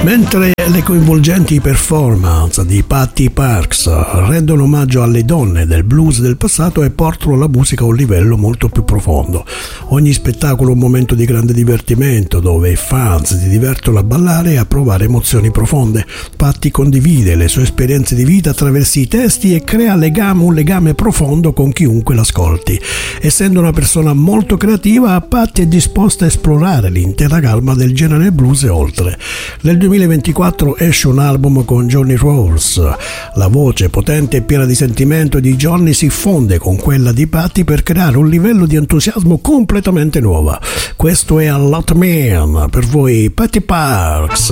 Mentre le coinvolgenti performance di Patty Parks rendono omaggio alle donne del blues del passato e portano la musica a un livello molto più profondo. Ogni spettacolo è un momento di grande divertimento dove i fans si divertono a ballare e a provare emozioni profonde. Patty condivide le sue esperienze di vita attraverso i testi e crea un legame profondo con chiunque l'ascolti. Essendo una persona molto creativa, Patty è disposta a esplorare l'intera gamma del genere blues e oltre. Nel 2024 esce un album con Johnny Rolls. La voce potente e piena di sentimento di Johnny si fonde con quella di Patty per creare un livello di entusiasmo completamente nuovo. Questo è A Lot Man, per voi Patty Parks.